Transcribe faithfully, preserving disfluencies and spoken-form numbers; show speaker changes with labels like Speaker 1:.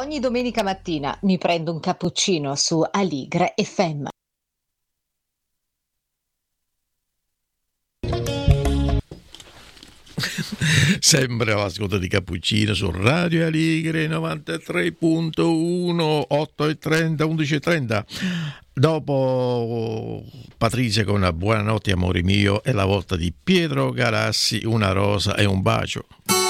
Speaker 1: Ogni domenica mattina mi prendo un cappuccino su Aligre F M.
Speaker 2: Sempre all'ascolto di Cappuccino su Radio Aligre novantatré virgola uno, otto e trenta, undici e trenta. Dopo Patrizia con una buonanotte amore mio, è la volta di Pietro Garassi, una rosa e un bacio.